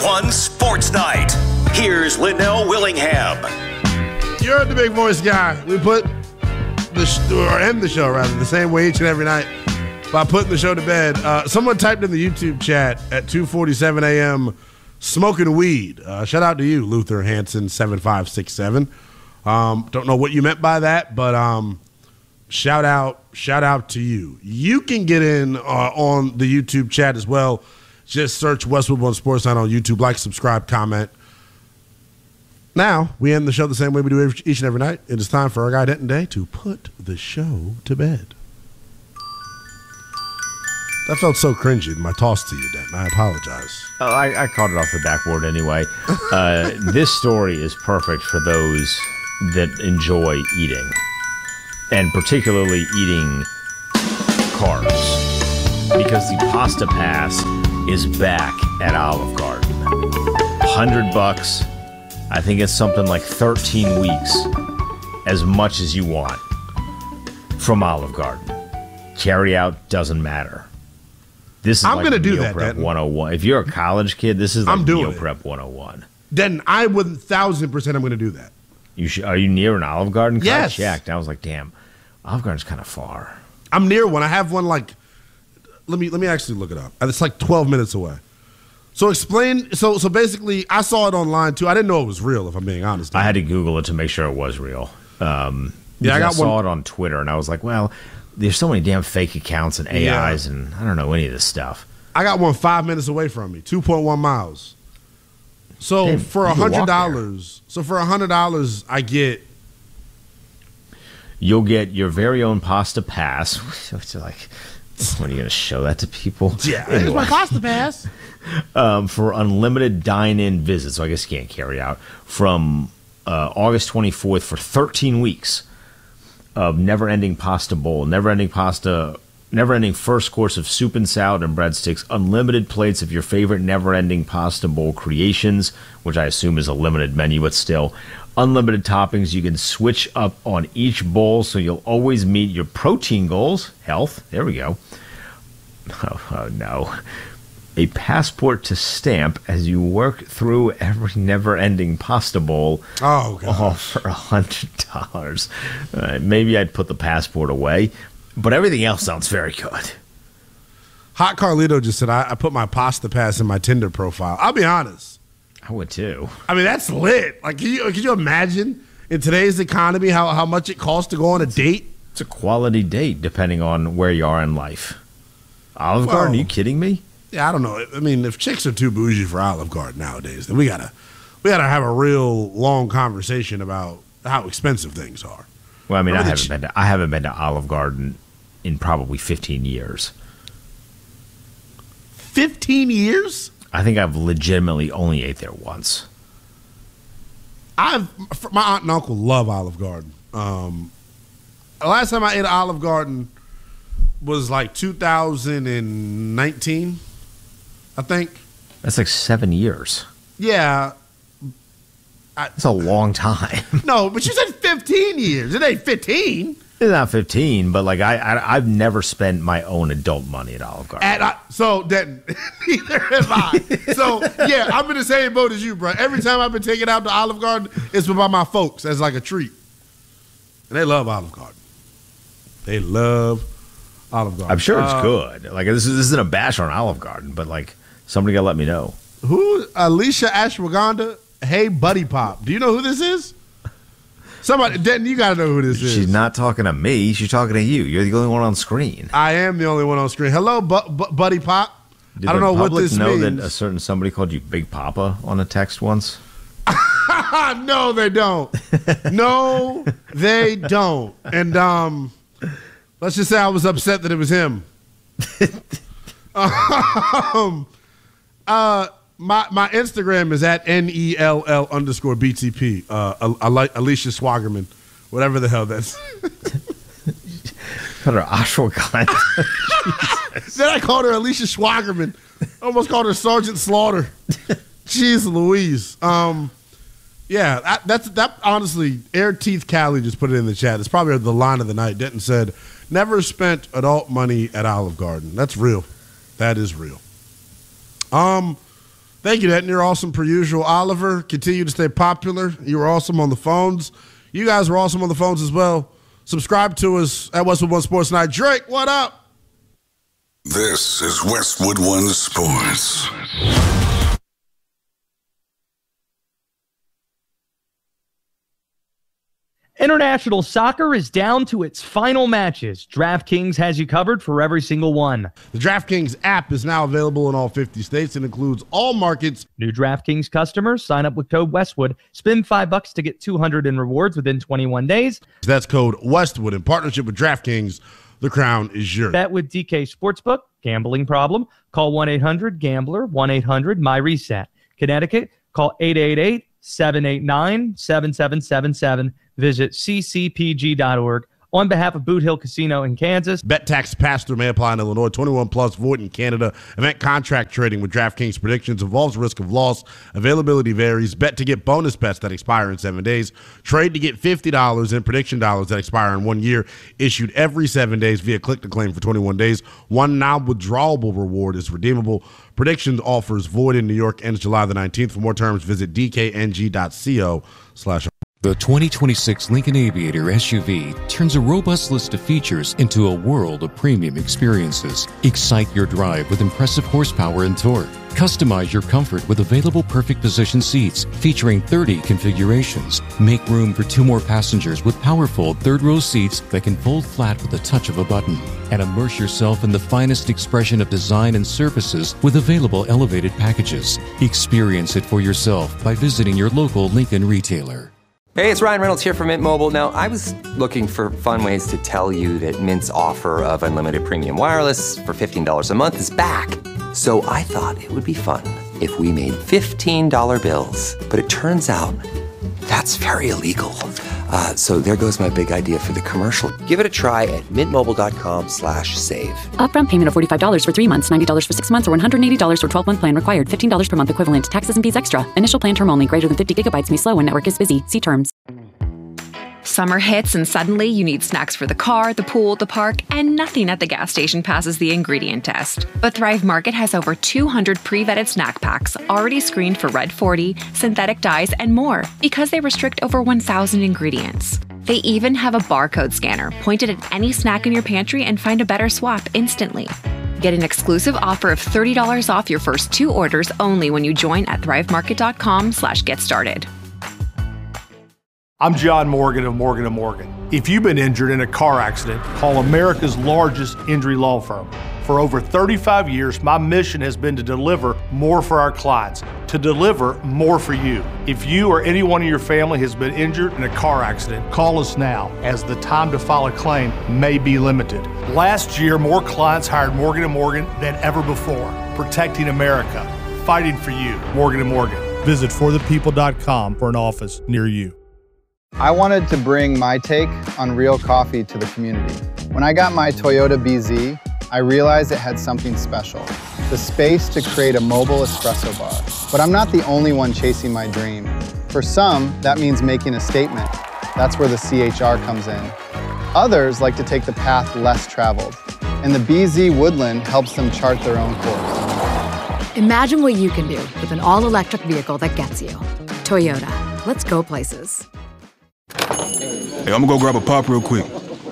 1 Sports Night. Here's Linnell Willingham. You're the big voice guy. We put end the show rather the same way each and every night by putting the show to bed. Someone typed in the YouTube chat at 2:47 a.m. smoking weed. Shout out to you, Luther Hansen 7567. Don't know what you meant by that, but shout out to you. You can get in on the YouTube chat as well. Just search Westwood One Sports Night on YouTube. Like, subscribe, comment. Now, we end the show the same way we do each and every night. It is time for our guy Denton Day to put the show to bed. That felt so cringy in my toss to you, Denton. I apologize. I caught it off the backboard anyway. This story is perfect for those that enjoy eating, and particularly eating carbs, because the Pasta Pass is back at Olive Garden. $100. I think it's something like 13 weeks, as much as you want, from Olive Garden. Carry out doesn't matter. This is I'm like gonna do meal that, prep Denton. 101. If you're a college kid, this is like I'm doing meal it. prep 101. Denton, I would 1,000% I'm going to do that. Are you near an Olive Garden? 'Cause Yes. I checked. I was like, damn, Olive Garden's kind of far. I'm near one. I have one like, let me actually look it up. It's like 12 minutes away. So explain, so basically I saw it online too. I didn't know it was real, if I'm being honest. I had to Google it to make sure it was real. I saw it on Twitter, and I was like, well, there's so many damn fake accounts and AIs, and I don't know any of this stuff. I got one 5 minutes away from me, 2.1 miles. So Damn, for you can walk $100, I get. You'll get your very own Pasta Pass. Which like, when are you going to show that to people? Yeah, here's my Pasta Pass. For unlimited dine-in visits, so I guess you can't carry out, from August 24th for 13 weeks of never-ending pasta bowl, never-ending first course of soup and salad and breadsticks, unlimited plates of your favorite never-ending pasta bowl creations, which I assume is a limited menu, but still, unlimited toppings. You can switch up on each bowl, so you'll always meet your protein goals. Health, there we go. Oh no. A passport to stamp as you work through every never-ending pasta bowl. Oh, God. All for $100. Maybe I'd put the passport away, but everything else sounds very good. Hot Carlito just said, I put my Pasta Pass in my Tinder profile. I'll be honest. I would too. I mean, that's lit. Like, can you imagine in today's economy how much it costs to go on a date? It's a quality date, depending on where you are in life. Olive Garden, are you kidding me? Yeah, I don't know. I mean, if chicks are too bougie for Olive Garden nowadays, then we gotta have a real long conversation about how expensive things are. Well, I mean, I haven't been to Olive Garden in probably 15 years. 15 years? I think I've legitimately only ate there once. My aunt and uncle love Olive Garden. The last time I ate at Olive Garden was like 2019, I think. That's like 7 years. Yeah. That's a long time. No, but you said 15 years. It ain't 15. It's not 15, but like I've never spent my own adult money at Olive Garden. Neither have I. So, yeah, I'm in the same boat as you, bro. Every time I've been taken out to Olive Garden, it's by my folks as like a treat. And they love Olive Garden. They love Olive Garden. I'm sure it's good. Like this isn't a bash on Olive Garden, but like somebody gotta let me know. Who? Alicia Ashwagandha? Hey, Buddy Pop. Do you know who this is? Somebody, Denton, you gotta know who this is. She's not talking to me. She's talking to you. You're the only one on screen. I am the only one on screen. Hello, Buddy Pop. Did I don't know what public this know means. that a certain somebody called you Big Papa on a text once? No, they don't. No, they don't. And let's just say I was upset that it was him. My Instagram is at NELL_BTP. Alicia Swaggerman, whatever the hell that's. Called her Ashwagandha. Then I called her Alicia Swaggerman. Almost called her Sergeant Slaughter. Jeez Louise. Yeah, that honestly, Air Teeth Cali just put it in the chat. It's probably the line of the night. Denton said, never spent adult money at Olive Garden. That's real. That is real. Thank you, Denton. You're awesome per usual. Oliver, continue to stay popular. You were awesome on the phones. You guys were awesome on the phones as well. Subscribe to us at Westwood One Sports Night. Drake, what up? This is Westwood One Sports. International soccer is down to its final matches. DraftKings has you covered for every single one. The DraftKings app is now available in all 50 states and includes all markets. New DraftKings customers sign up with code Westwood. Spend $5 to get $200 in rewards within 21 days. That's code Westwood in partnership with DraftKings. The crown is yours. Bet with DK Sportsbook. Gambling problem? Call 1-800-GAMBLER, 1-800-MyReset. Connecticut, call 888-789-7777. Visit ccpg.org. On behalf of Boot Hill Casino in Kansas. Bet tax pass-through may apply in Illinois. 21 plus, void in Canada. Event contract trading with DraftKings predictions involves risk of loss. Availability varies. Bet to get bonus bets that expire in 7 days. Trade to get $50 in prediction dollars that expire in 1 year. Issued every 7 days via click to claim for 21 days. One non-withdrawable reward is redeemable. Predictions offers void in New York ends July the 19th. For more terms, visit dkng.co/. The 2026 Lincoln Aviator SUV turns a robust list of features into a world of premium experiences. Excite your drive with impressive horsepower and torque. Customize your comfort with available perfect position seats featuring 30 configurations. Make room for 2 more passengers with powerful third-row seats that can fold flat with the touch of a button. And immerse yourself in the finest expression of design and services with available elevated packages. Experience it for yourself by visiting your local Lincoln retailer. Hey, it's Ryan Reynolds here from Mint Mobile. Now, I was looking for fun ways to tell you that Mint's offer of unlimited premium wireless for $15 a month is back. So I thought it would be fun if we made $15 bills. But it turns out that's very illegal. So there goes my big idea for the commercial. Give it a try at mintmobile.com/save. Upfront payment of $45 for 3 months, $90 for 6 months, or $180 for 12-month plan required. $15 per month equivalent. Taxes and fees extra. Initial plan term only. Greater than 50 gigabytes may slow when network is busy. See terms. Summer hits and suddenly you need snacks for the car, the pool, the park, and nothing at the gas station passes the ingredient test. But Thrive Market has over 200 pre-vetted snack packs already screened for Red 40, synthetic dyes, and more because they restrict over 1,000 ingredients. They even have a barcode scanner pointed at any snack in your pantry and find a better swap instantly. Get an exclusive offer of $30 off your first 2 orders only when you join at thrivemarket.com/get-started. I'm John Morgan of Morgan & Morgan. If you've been injured in a car accident, call America's largest injury law firm. For over 35 years, my mission has been to deliver more for our clients, to deliver more for you. If you or anyone in your family has been injured in a car accident, call us now, as the time to file a claim may be limited. Last year, more clients hired Morgan & Morgan than ever before, protecting America, fighting for you. Morgan & Morgan. Visit forthepeople.com for an office near you. I wanted to bring my take on real coffee to the community. When I got my Toyota BZ, I realized it had something special, the space to create a mobile espresso bar. But I'm not the only one chasing my dream. For some, that means making a statement. That's where the CHR comes in. Others like to take the path less traveled, and the BZ Woodland helps them chart their own course. Imagine what you can do with an all-electric vehicle that gets you. Toyota. Let's go places. Hey, I'm gonna go grab a pop real quick.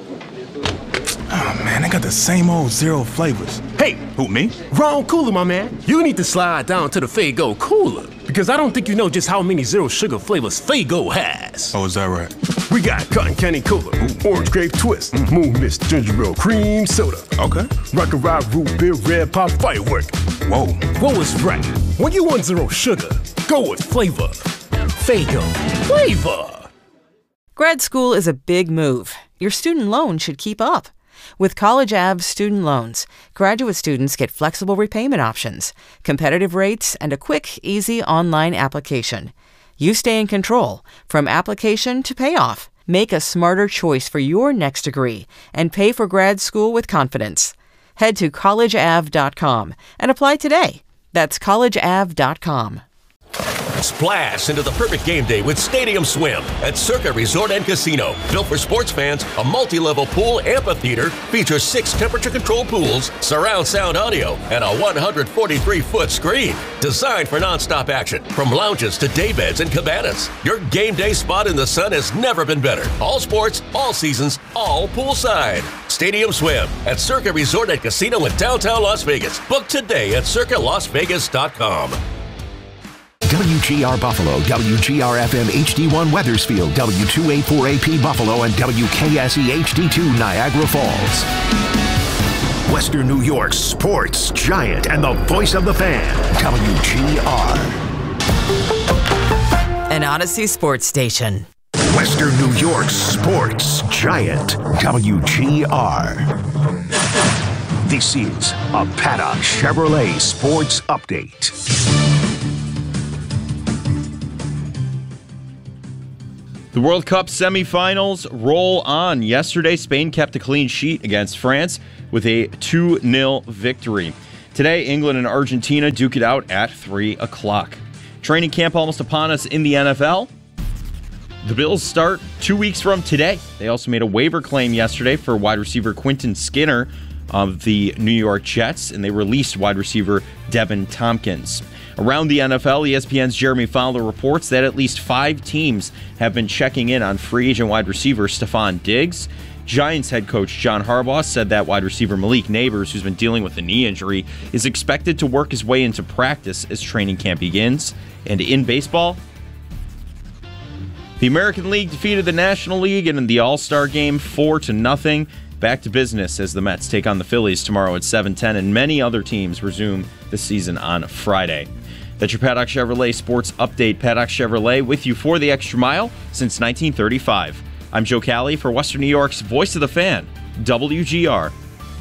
Oh man, they got the same old zero flavors. Hey! Who, me? Wrong cooler, my man. You need to slide down to the Faygo cooler, because I don't think you know just how many zero sugar flavors Faygo has. Oh, is that right? We got Cotton Candy Cola, Orange Grape Twist, Moon Mist Ginger Ale Cream Soda. Okay. Rock and Rock Root Beer Red Pop Firework. Whoa. What was right? When you want zero sugar, go with flavor. Faygo. Flavor. Grad school is a big move. Your student loan should keep up. With College Ave student loans, graduate students get flexible repayment options, competitive rates, and a quick, easy online application. You stay in control from application to payoff. Make a smarter choice for your next degree and pay for grad school with confidence. Head to collegeav.com and apply today. That's collegeav.com. Splash into the perfect game day with Stadium Swim at Circa Resort and Casino. Built for sports fans, a multi-level pool amphitheater features 6 temperature-controlled pools, surround sound audio, and a 143-foot screen. Designed for non-stop action, from lounges to daybeds and cabanas. Your game day spot in the sun has never been better. All sports, all seasons, all poolside. Stadium Swim at Circa Resort and Casino in downtown Las Vegas. Book today at circalasvegas.com. WGR Buffalo, WGR FM HD1 Weathersfield, W284AP Buffalo, and WKSE HD2 Niagara Falls. Western New York's sports giant and the voice of the fan, WGR. An Odyssey sports station. Western New York's sports giant, WGR. This is a Paddock Chevrolet Sports Update. The World Cup semifinals roll on. Yesterday, Spain kept a clean sheet against France with a 2-0 victory. Today, England and Argentina duke it out at 3 o'clock. Training camp almost upon us in the NFL. The Bills start 2 weeks from today. They also made a waiver claim yesterday for wide receiver Quentin Skinner of the New York Jets, and they released wide receiver Devin Tompkins. Around the NFL, ESPN's Jeremy Fowler reports that at least 5 teams have been checking in on free agent wide receiver Stephon Diggs. Giants head coach John Harbaugh said that wide receiver Malik Nabers, who's been dealing with a knee injury, is expected to work his way into practice as training camp begins. And in baseball, the American League defeated the National League in the All-Star Game 4-0. Back to business as the Mets take on the Phillies tomorrow at 7:10, and many other teams resume the season on Friday. That's your Paddock Chevrolet Sports Update. Paddock Chevrolet with you for the extra mile since 1935. I'm Joe Cali for Western New York's Voice of the Fan, WGR.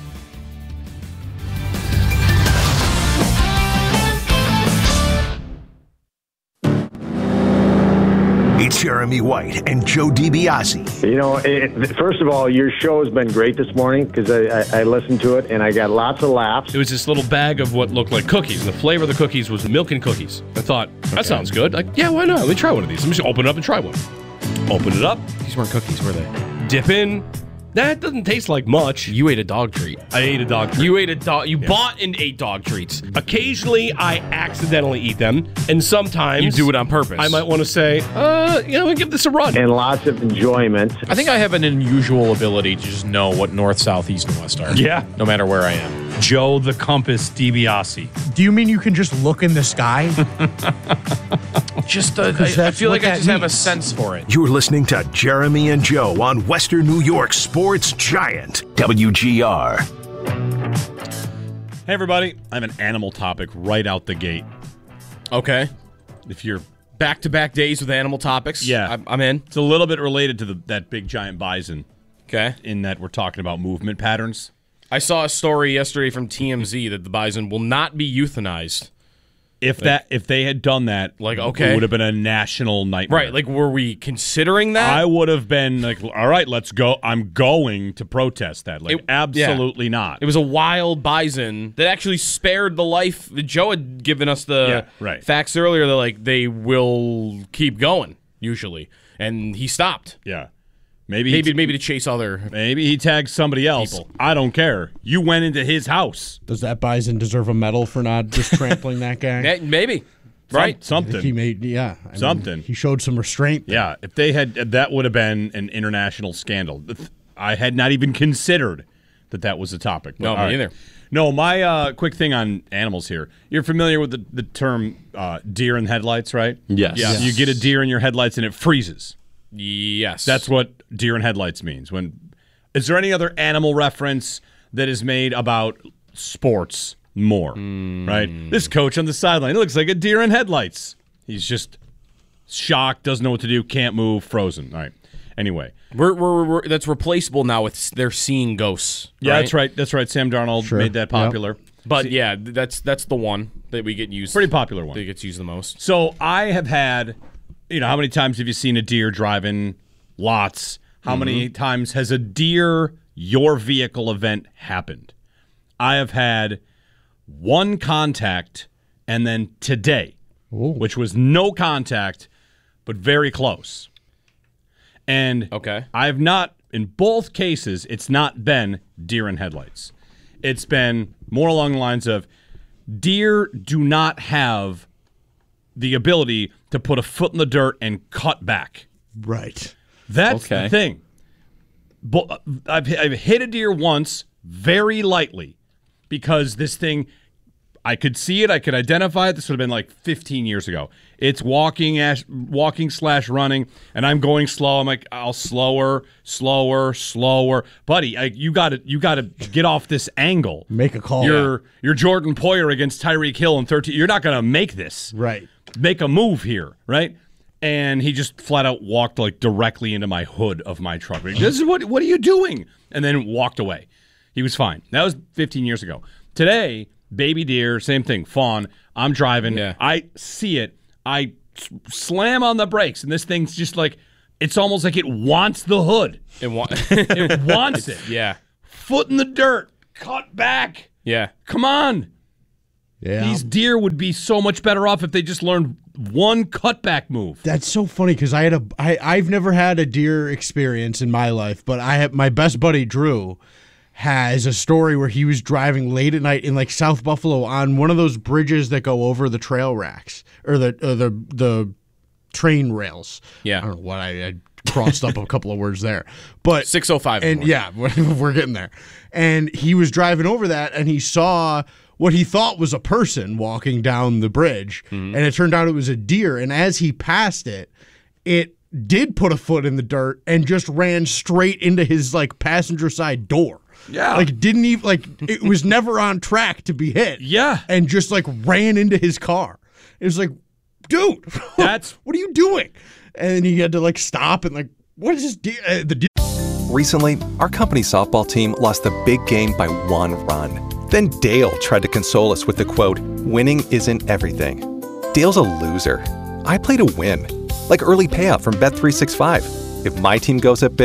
It's Jeremy White and Joe DiBiase. You know, first of all, your show has been great this morning because I listened to it and I got lots of laughs. It was this little bag of what looked like cookies. The flavor of the cookies was milk and cookies. I thought, that sounds good. Like, yeah, why not? Let me try one of these. Let me just open it up and try one. Open it up. These weren't cookies, were they? Dip in. That doesn't taste like much. You ate a dog treat. I ate a dog treat. You ate a dog. You bought and ate dog treats. Occasionally, I accidentally eat them, and sometimes you do it on purpose. I might want to say, give this a run. And lots of enjoyment. I think I have an unusual ability to just know what north, south, east, and west are. Yeah. No matter where I am. Joe the Compass DiBiase. Do you mean you can just look in the sky? I feel like I just have a sense for it. You're listening to Jeremy and Joe on Western New York Sports Giant, WGR. Hey, everybody. I have an animal topic right out the gate. Okay. If you're back-to-back days with animal topics, yeah, I'm in. It's a little bit related to that big giant bison. Okay. In that we're talking about movement patterns. I saw a story yesterday from TMZ that the bison will not be euthanized. If they had done that, it would have been a national nightmare. Right, were we considering that? I would have been like, all right, let's go. I'm going to protest that. Absolutely not. It was a wild bison that actually spared the life. Joe had given us the facts earlier that they will keep going, usually. And he stopped. Yeah. Maybe to chase other. Maybe he tagged somebody else. People. I don't care. You went into his house. Does that bison deserve a medal for not just trampling that guy? Maybe. Right? Something. He made, something. He showed some restraint there. Yeah. If they had, that would have been an international scandal. I had not even considered that was a topic. No, me either. No, my quick thing on animals here. You're familiar with the term deer in headlights, right? Yes. Yeah. You get a deer in your headlights and it freezes. Yes. That's what deer in headlights means. Is there any other animal reference that is made about sports more? Right? This coach on the sideline, it looks like a deer in headlights. He's just shocked, doesn't know what to do, can't move, frozen. All right. Anyway. We're that's replaceable now with they're seeing ghosts. Yeah, right? That's right. Sam Darnold made that popular. Yep. But that's the one that we get used. Pretty popular one. That gets used the most. So I have had, how many times have you seen a deer driving? Lots. How many times has a deer your vehicle event happened? I have had one contact, and then today which was no contact, but very close. And I've not, in both cases, it's not been deer in headlights. It's been more along the lines of deer do not have the ability to put a foot in the dirt and cut back. Right. That's the thing. But I've hit a deer once very lightly because this thing, I could see it, I could identify it. This would have been like 15 years ago. It's walking/running, and I'm going slow. I'm like, I'll slower. Buddy, you got to get off this angle. Make a call. You're Jordan Poyer against Tyreek Hill in 13. You're not going to make this. Right. Make a move here, right? And he just flat out walked like directly into my hood of my truck. This is what are you doing? And then walked away. He was fine. That was 15 years ago. Today, baby deer, same thing, fawn. I'm driving. Yeah. I see it. I slam on the brakes, and this thing's just like, it's almost like it wants the hood. It wants it. Yeah. Foot in the dirt. Cut back. Yeah. Come on. Yeah. These deer would be so much better off if they just learned one cutback move. That's so funny because I've never had a deer experience in my life, but my best buddy Drew has a story where he was driving late at night in like South Buffalo on one of those bridges that go over the trail racks or the train rails. Yeah. I don't know what I crossed up a couple of words there. But 605. And yeah, we're getting there. And he was driving over that and he saw what he thought was a person walking down the bridge, and it turned out it was a deer. And as he passed it, it did put a foot in the dirt and just ran straight into his like passenger side door. Yeah. Like didn't even it was never on track to be hit. Yeah. And just like ran into his car. It was like, dude, what are you doing? And he had to like stop and like, what is this deer? Recently, our company softball team lost the big game by 1 run. Then Dale tried to console us with the quote, "Winning isn't everything." Dale's a loser. I play to win, like early payout from Bet365. If my team goes up big,